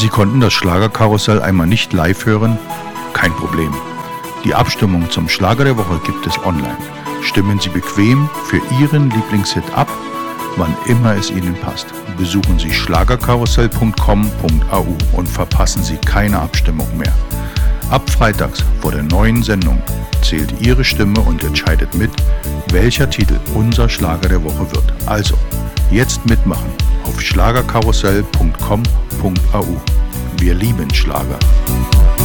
Sie konnten das Schlagerkarussell einmal nicht live hören? Kein Problem. Die Abstimmung zum Schlager der Woche gibt es online. Stimmen Sie bequem für Ihren Lieblingshit ab, wann immer es Ihnen passt. Besuchen Sie schlagerkarussell.com.au und verpassen Sie keine Abstimmung mehr. Ab freitags vor der neuen Sendung zählt Ihre Stimme und entscheidet mit, welcher Titel unser Schlager der Woche wird. Also, jetzt mitmachen auf schlagerkarussell.com.au. Wir lieben Schlager.